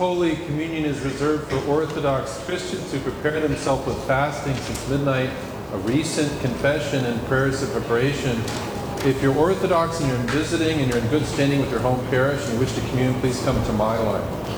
Holy Communion is reserved for Orthodox Christians who prepare themselves with fasting since midnight, a recent confession, and prayers of preparation. If you're Orthodox and you're visiting and you're in good standing with your home parish and you wish to commune, please come to my line.